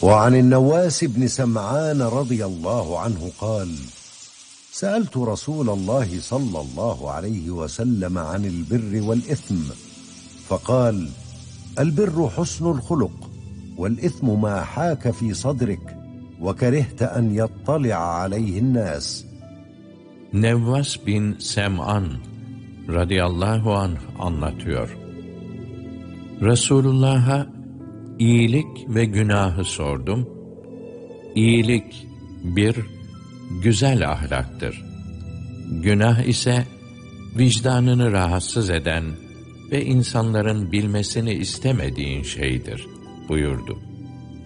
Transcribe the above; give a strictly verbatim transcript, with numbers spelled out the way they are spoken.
وعن النواس بن سمعان رضي الله عنه قال: سألت رسول الله صلى الله عليه وسلم عن البر والإثم فقال: البر حسن الخلق، والإثم ما حاك في صدرك وكرهت أن يطلع عليه الناس. Nevvas bin Sem'an radıyallahu anh anlatıyor. Resulullah'a iyilik ve günahı sordum. İyilik bir güzel ahlaktır. Günah ise vicdanını rahatsız eden ve insanların bilmesini istemediğin şeydir buyurdu.